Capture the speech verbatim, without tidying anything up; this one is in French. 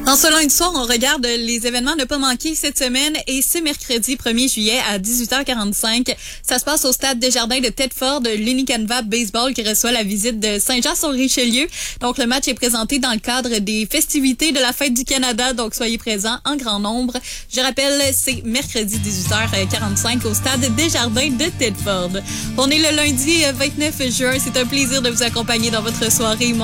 En ce lundi soir, on regarde les événements à ne pas manquer cette semaine et ce mercredi premier juillet à dix-huit heures quarante-cinq. Ça se passe au stade Desjardins de Thetford, l'Unicanva Baseball qui reçoit la visite de Saint-Jean-sur-Richelieu. Donc, le match est présenté dans le cadre des festivités de la Fête du Canada. Donc, soyez présents en grand nombre. Je rappelle, c'est mercredi dix-huit heures quarante-cinq au stade Desjardins de Thetford. On est le lundi vingt-neuf juin. C'est un plaisir de vous accompagner dans votre soirée. Mon